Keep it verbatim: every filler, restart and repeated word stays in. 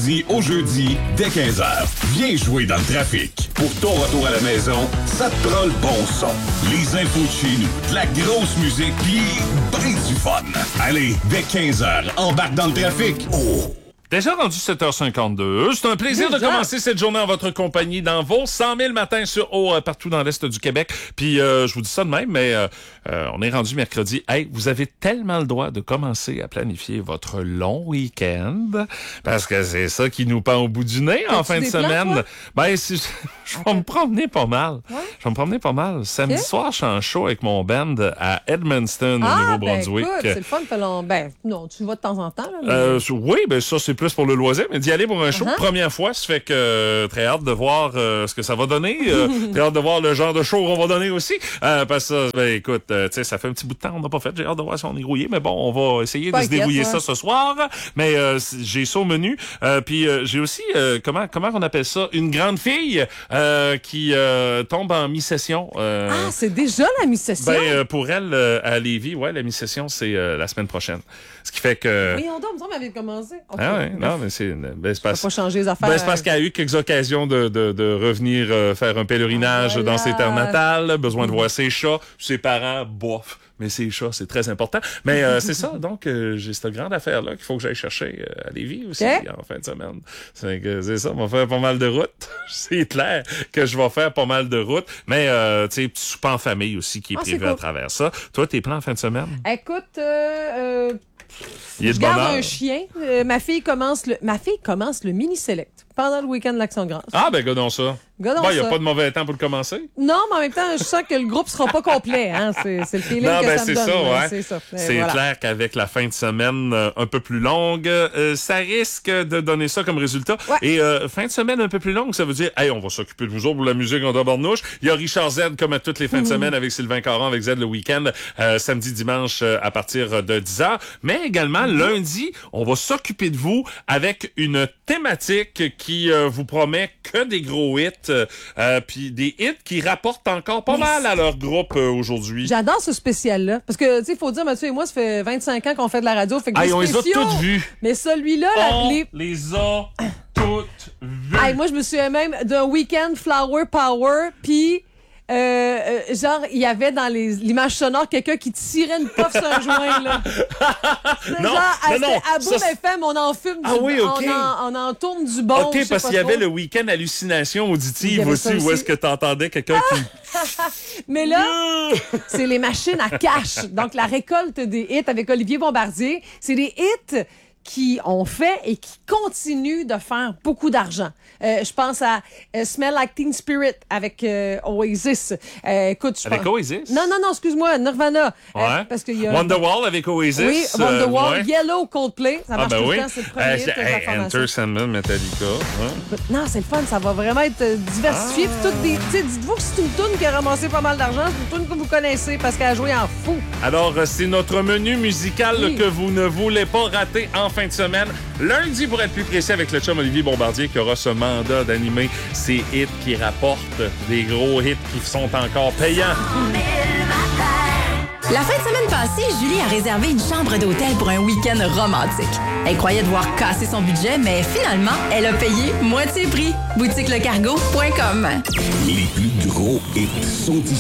lundi au jeudi, dès quinze heures. Viens jouer dans le trafic. Pour ton retour à la maison, ça te prend le bon son. Les infos de chez nous, de la grosse musique, puis ben du fun. Allez, dès quinze heures, embarque dans le trafic. Oh! Déjà rendu sept heures cinquante-deux. C'est un plaisir Déjà? de commencer cette journée en votre compagnie dans vos cent mille matins sur eau euh, partout dans l'Est du Québec. Puis euh, je vous dis ça de même, mais euh, euh, on est rendu mercredi. Hey, vous avez tellement le droit de commencer à planifier votre long week-end parce que c'est ça qui nous pend au bout du nez en fin de semaine. Plans, ben, si, je vais me promener pas mal. Ouais? Je vais me promener pas mal. Samedi okay. soir, je suis en show avec mon band à Edmundston, ah, au Nouveau-Brunswick. Ben, écoute, c'est le fun. Fait long... Ben, non, tu vas de temps en temps. Là, mais... euh, oui, ben ça, c'est plus pour le loisir, mais d'y aller pour un show, uh-huh. première fois, ça fait que euh, très hâte de voir euh, ce que ça va donner. Euh, très hâte de voir le genre de show qu'on va donner aussi. Euh, parce que, ben, écoute, euh, tu sais, ça fait un petit bout de temps qu'on n'a pas fait. J'ai hâte de voir si on est grouillé, mais bon, on va essayer pas de se débrouiller ouais. ça ce soir. Mais euh, j'ai ça au menu. Euh, puis euh, j'ai aussi, euh, comment comment on appelle ça, une grande fille euh, qui euh, tombe en mi-session. Euh, ah, c'est déjà la mi-session? Ben, euh, pour elle, euh, à Lévis, ouais, la mi-session, c'est euh, la semaine prochaine. Ce qui fait que... Oui, on doit, on avait commencé. Okay. Ah ouais, non, mais c'est... Ben, c'est parce, pas changer les affaires. Ben, c'est parce qu'elle a eu quelques occasions de, de, de revenir euh, faire un pèlerinage voilà. dans ses terres natales, besoin de voir ses chats, ses parents, bof. Mais ses chats, c'est très important. Mais euh, c'est ça, donc euh, j'ai cette grande affaire-là qu'il faut que j'aille chercher euh, à Lévis aussi okay. en fin de semaine. C'est, que, c'est ça, on va faire pas mal de routes. C'est clair que je vais faire pas mal de routes. Mais euh, tu sais, petit souper en famille aussi qui est ah, prévu cool. à travers ça. Toi, tes plans en fin de semaine? Écoute, euh... euh... Il est de je garde bonheur. un chien. Euh, ma fille commence le ma fille commence le mini select pendant le week-end de l'Action de grâce. Ah ben godons ça. Godons bon, il ça. n'y a pas de mauvais temps pour le commencer. Non, mais en même temps, je sens que le groupe sera pas complet. Hein. C'est, c'est le feeling non, que ben, ça c'est me donne. Ça, ouais. C'est ça. C'est voilà. clair qu'avec la fin de semaine euh, un peu plus longue, euh, ça risque de donner ça comme résultat. Ouais. Et euh, fin de semaine un peu plus longue, ça veut dire, hey, on va s'occuper de vous autres pour la musique en tabarnouche. Il y a Richard Z comme à toutes les fins de semaine avec Sylvain Caron, avec Z le week-end, euh, samedi, dimanche euh, à partir de dix heures. Mais également, mm-hmm. lundi, on va s'occuper de vous avec une thématique qui euh, vous promet que des gros hits, euh, puis des hits qui rapportent encore pas mal à leur groupe euh, aujourd'hui. J'adore ce spécial-là. Parce que, tu sais, il faut dire, Mathieu et moi, ça fait vingt-cinq ans qu'on fait de la radio. Fait que hey, des on spéciaux, les a toutes vues. Mais celui-là, on la, les... les a toutes vues. Hey, moi, je me souviens même d'un week-end Flower Power, puis... Euh, euh, genre, il y avait dans les, l'image sonore quelqu'un qui tirait une puff sur un joint, là. C'est non, genre, non, non, à Boom F M, on en fume ah, du oui, okay. on, en, on en tourne du bon. OK, parce qu'il y avait le week-end hallucination auditive aussi, aussi, où est-ce que t'entendais quelqu'un ah! qui... Mais là, c'est les machines à cash. Donc, la récolte des hits avec Olivier Bombardier, c'est des hits qui ont fait et qui continuent de faire beaucoup d'argent. Euh, je pense à euh, Smell Like Teen Spirit avec euh, Oasis. Euh, écoute, je avec pense... Oasis? Non, non, non, excuse-moi, Nirvana. Ouais. Euh, parce qu'il y a... Wonderwall avec Oasis. Oui, Wonderwall, euh, ouais. Yellow, Coldplay. Ça marche ah, ben tout oui. le temps, c'est le premier euh, hit c'est, de la hey, formation. Enter Sandman, Metallica. Hein? Non, c'est le fun, ça va vraiment être euh, diversifié. Ah. Toutes des, tu sais, dites-vous que c'est une toune qui a ramassé pas mal d'argent, c'est une toune que vous connaissez parce qu'elle a joué en fou. Alors, c'est notre menu musical oui. que vous ne voulez pas rater en fin de semaine. Lundi, pour être plus précis, avec le chum Olivier Bombardier qui aura ce mandat d'animer ces hits qui rapportent des gros hits qui sont encore payants. La fin de semaine passée, Julie a réservé une chambre d'hôtel pour un week-end romantique. Elle croyait devoir casser son budget, mais finalement, elle a payé moitié prix. boutique le cargo point com. Les plus gros hits sont